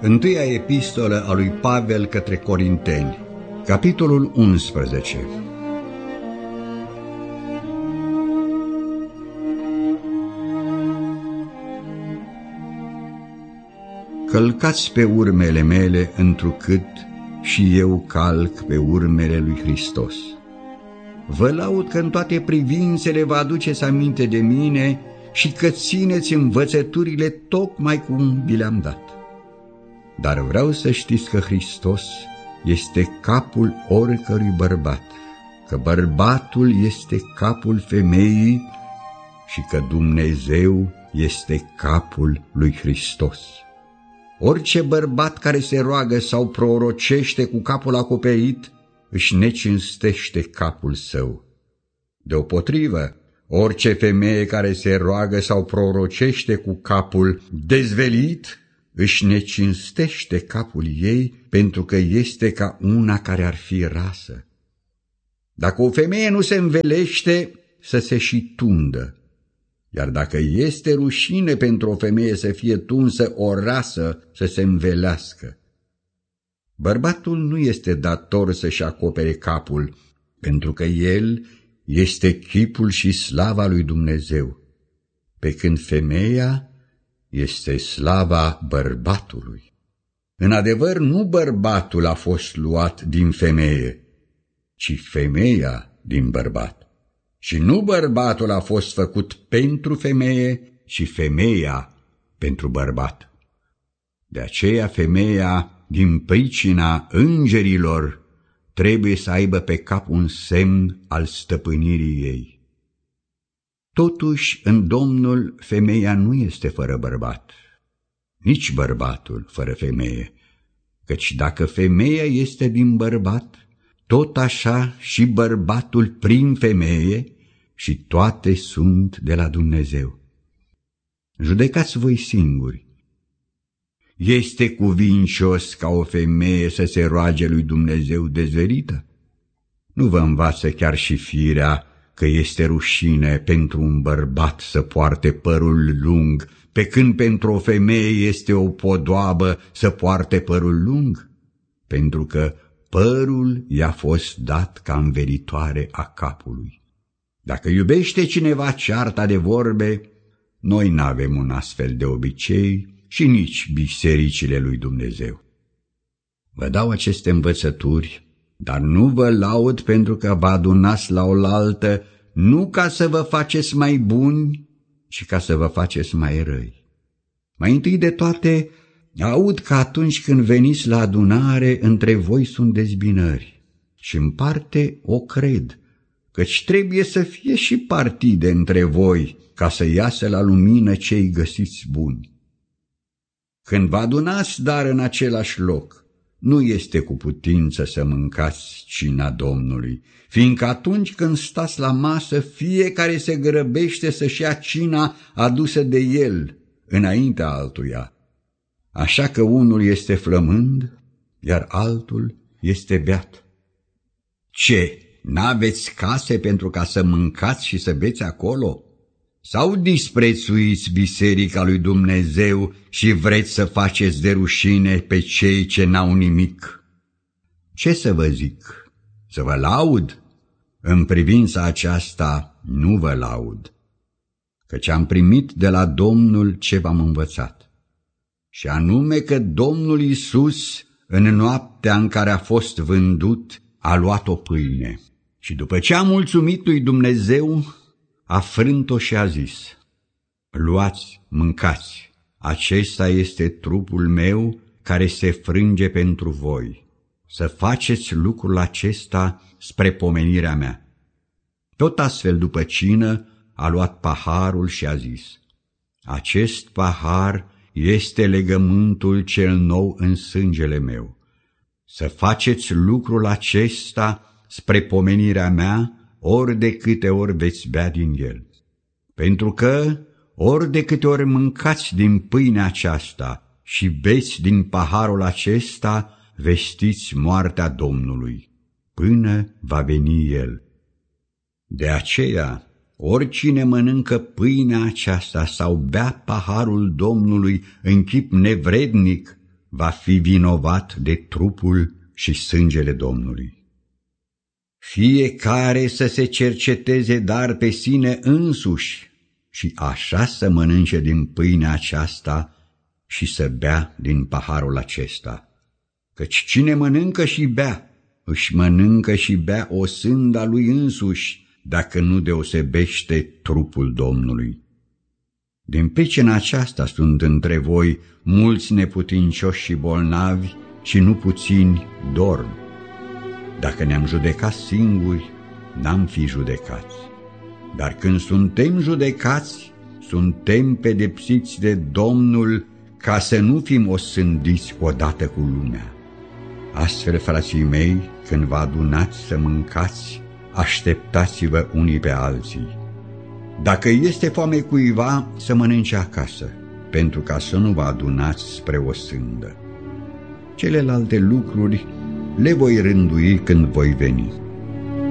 Întâia epistolă a lui Pavel către Corinteni, capitolul 11. Călcați pe urmele mele, întrucât și eu calc pe urmele lui Hristos. Vă laud că în toate privințele vă aduceți aminte de mine și că țineți învățăturile tocmai cum vi le-am dat. Dar vreau să știți că Hristos este capul oricărui bărbat, că bărbatul este capul femeii și că Dumnezeu este capul lui Hristos. Orice bărbat care se roagă sau prorocește cu capul acoperit își necinstește capul său. Deopotrivă, orice femeie care se roagă sau prorocește cu capul dezvelit își necinstește capul ei, pentru că este ca una care ar fi rasă. Dacă o femeie nu se învelește, să se și tundă, iar dacă este rușine pentru o femeie să fie tunsă, o rasă să se învelească. Bărbatul nu este dator să-și acopere capul, pentru că el este chipul și slava lui Dumnezeu, pe când femeia este slava bărbatului. În adevăr, nu bărbatul a fost luat din femeie, ci femeia din bărbat. Și nu bărbatul a fost făcut pentru femeie, ci femeia pentru bărbat. De aceea femeia, din pricina îngerilor, trebuie să aibă pe cap un semn al stăpânirii ei. Totuși, în Domnul, femeia nu este fără bărbat, nici bărbatul fără femeie, căci dacă femeia este din bărbat, tot așa și bărbatul prin femeie, și toate sunt de la Dumnezeu. Judecați voi singuri. Este cuvincios ca o femeie să se roage lui Dumnezeu dezverită? Nu vă învață chiar și firea că este rușine pentru un bărbat să poarte părul lung, pe când pentru o femeie este o podoabă să poarte părul lung? Pentru că părul i-a fost dat ca învelitoare a capului. Dacă iubește cineva cearta de vorbe, noi n-avem un astfel de obicei și nici bisericile lui Dumnezeu. Vă dau aceste învățături, dar nu vă laud pentru că vă adunați la oaltă, nu ca să vă faceți mai buni, ci ca să vă faceți mai răi. Mai întâi de toate, aud că atunci când veniți la adunare, între voi sunt dezbinări, și în parte o cred, căci trebuie să fie și partide între voi, ca să iasă la lumină cei găsiți buni. Când vă adunați dar în același loc, nu este cu putință să mâncați cina Domnului, fiindcă atunci când stați la masă, fiecare se grăbește să-și ia cina adusă de el, înaintea altuia. Așa că unul este flămând, iar altul este beat. Ce, n-aveți case pentru ca să mâncați și să beți acolo? Sau disprețuiți biserica lui Dumnezeu și vreți să faceți de rușine pe cei ce n-au nimic? Ce să vă zic? Să vă laud? În privința aceasta nu vă laud, căci am primit de la Domnul ce v-am învățat, și anume că Domnul Iisus, în noaptea în care a fost vândut, a luat o pâine și după ce a mulțumit lui Dumnezeu, a frânt-o și a zis: luați, mâncați, acesta este trupul meu care se frânge pentru voi. Să faceți lucrul acesta spre pomenirea mea. Tot astfel, după cină, a luat paharul și a zis: acest pahar este legământul cel nou în sângele meu. Să faceți lucrul acesta spre pomenirea mea, ori de câte ori veți bea din el. Pentru că, ori de câte ori mâncați din pâinea aceasta și beți din paharul acesta, vestiți moartea Domnului, până va veni El. De aceea, oricine mănâncă pâinea aceasta sau bea paharul Domnului în chip nevrednic, va fi vinovat de trupul și sângele Domnului. Fiecare să se cerceteze dar pe sine însuși și așa să mănânce din pâinea aceasta și să bea din paharul acesta. Căci cine mănâncă și bea, își mănâncă și bea o sânda lui însuși, dacă nu deosebește trupul Domnului. Din pricina aceasta sunt între voi mulți neputincioși și bolnavi și nu puțini dorm. Dacă ne-am judecat singuri, n-am fi judecați. Dar când suntem judecați, suntem pedepsiți de Domnul ca să nu fim osândiți odată cu lumea. Astfel, frații mei, când vă adunați să mâncați, așteptați-vă unii pe alții. Dacă este foame cuiva, să mănânce acasă, pentru ca să nu vă adunați spre o sândă. Celelalte lucruri le voi rândui când voi veni.